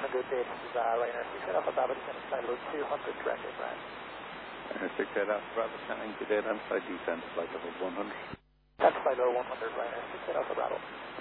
this is Ryanair 6 Alpha Bravo, descending flight level 200, correctly, Brian. Ryanair 6 Alpha Bravo, descending to daytime flight descent, flight level 100. That's flight level 100, Ryanair 6 Alpha Bravo.